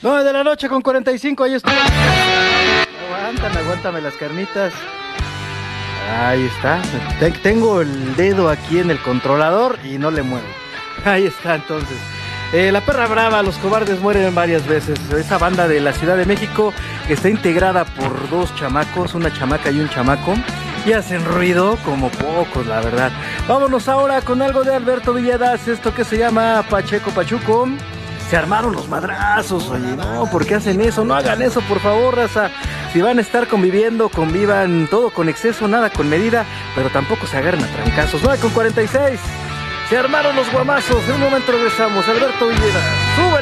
9 de la noche con 45, ahí estoy. Aguántame las carnitas. Ahí está. Tengo el dedo aquí en el controlador y no le muevo. Ahí está entonces. La perra brava, los cobardes mueren varias veces. Esa banda de la Ciudad de México está integrada por dos chamacos, una chamaca y un chamaco. Y hacen ruido como pocos, la verdad. Vámonos ahora con algo de Alberto Villedas. Esto que se llama Pacheco Pachuco. Se armaron los madrazos, oye, no, ¿por qué hacen eso? No hagan eso, por favor, raza. Si van a estar conviviendo, convivan todo con exceso, nada con medida, pero tampoco se agarren a trancazos. 9 con 46. Se armaron los guamazos. En un momento regresamos. Alberto Villedas, sube.